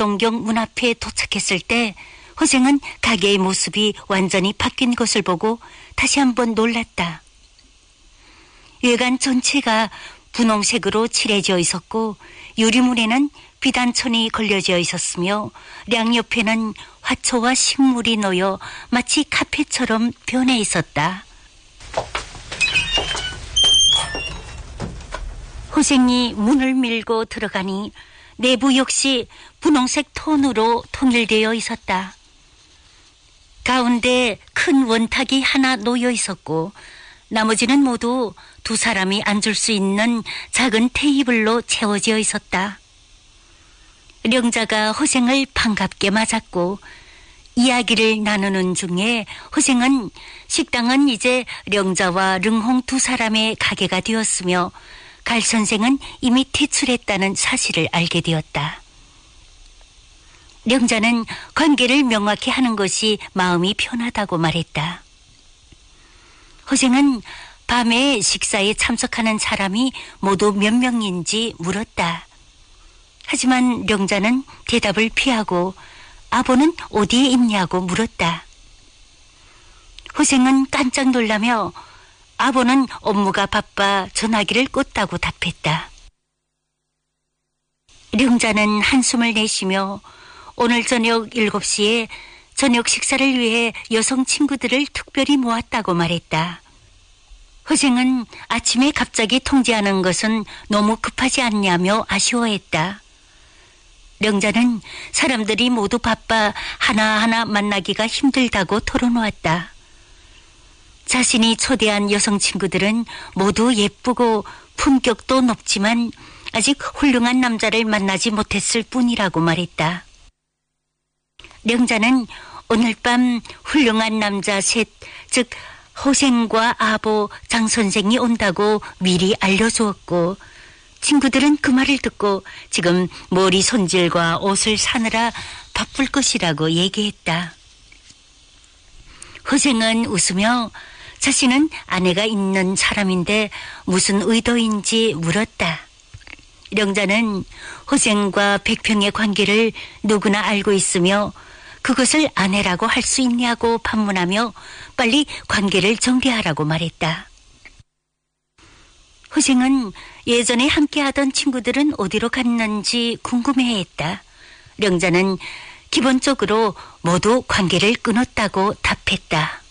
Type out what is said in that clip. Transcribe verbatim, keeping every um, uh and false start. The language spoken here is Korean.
낙동경 문 앞에 도착했을 때 허생은 가게의 모습이 완전히 바뀐 것을 보고 다시 한번 놀랐다. 외관 전체가 분홍색으로 칠해져 있었고 유리문에는 비단천이 걸려져 있었으며 량 옆에는 화초와 식물이 놓여 마치 카페처럼 변해 있었다. 호생이 문을 밀고 들어가니 내부 역시 분홍색 톤으로 통일되어 있었다. 가운데 큰 원탁이 하나 놓여 있었고 나머지는 모두 두 사람이 앉을 수 있는 작은 테이블로 채워져 있었다. 령자가 허생을 반갑게 맞았고 이야기를 나누는 중에 허생은 식당은 이제 령자와 릉홍 두 사람의 가게가 되었으며 갈 선생은 이미 퇴출했다는 사실을 알게 되었다. 령자는 관계를 명확히 하는 것이 마음이 편하다고 말했다. 허생은 밤에 식사에 참석하는 사람이 모두 몇 명인지 물었다. 하지만 령자는 대답을 피하고 아버는 어디에 있냐고 물었다. 허생은 깜짝 놀라며 아버는 업무가 바빠 전화기를 껐다고 답했다. 령자는 한숨을 내쉬며 오늘 저녁 일곱 시에 저녁 식사를 위해 여성 친구들을 특별히 모았다고 말했다. 허생은 아침에 갑자기 통지하는 것은 너무 급하지 않냐며 아쉬워했다. 령자는 사람들이 모두 바빠 하나하나 만나기가 힘들다고 털어놓았다. 자신이 초대한 여성 친구들은 모두 예쁘고 품격도 높지만 아직 훌륭한 남자를 만나지 못했을 뿐이라고 말했다. 령자는 오늘 밤 훌륭한 남자 셋, 즉 허생과 아보, 장 선생이 온다고 미리 알려주었고 친구들은 그 말을 듣고 지금 머리 손질과 옷을 사느라 바쁠 것이라고 얘기했다. 허생은 웃으며 자신은 아내가 있는 사람인데 무슨 의도인지 물었다. 령자는 허생과 백평의 관계를 누구나 알고 있으며 그것을 아내라고 할 수 있냐고 반문하며 빨리 관계를 정리하라고 말했다. 허생은 예전에 함께하던 친구들은 어디로 갔는지 궁금해했다. 령자는 기본적으로 모두 관계를 끊었다고 답했다.